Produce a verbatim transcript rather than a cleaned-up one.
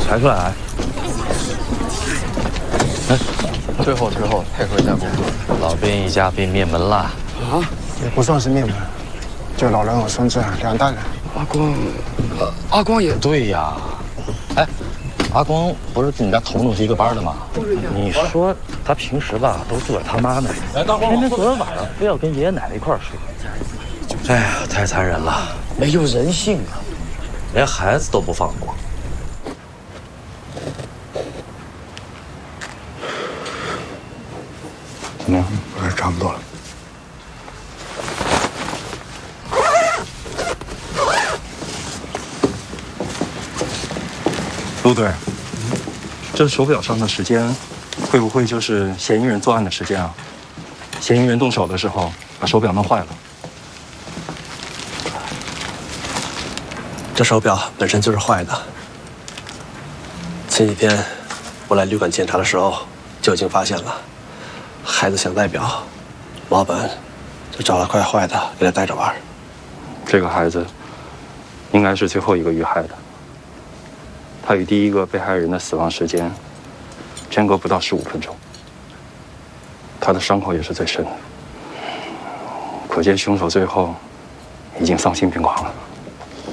排出来。 哎，退后退后，配合一下工作。 老兵一家被灭门了。 啊，也不算是灭门，就老人和孙子两代人。 阿光，呃，阿光也对呀。哎，阿光不是跟你家头弄是一个班的吗？你说他平时吧都住在他妈那里，偏偏昨天晚上非要跟爷爷奶奶一块儿睡。哎呀，太残忍了， 没有人性啊， 连孩子都不放过。怎么样？ 我差不多了。 陆队，这手表上的时间，会不会就是嫌疑人作案的时间啊？嫌疑人动手的时候把手表弄坏了。 这手表本身就是坏的。前几天我来旅馆检查的时候就已经发现了。孩子想戴表，老板就找了块坏的给他戴着玩。 这个孩子应该是最后一个遇害的。他与第一个被害人的死亡时间间隔不到十五分钟，他的伤口也是最深的，可见凶手最后已经丧心病狂了。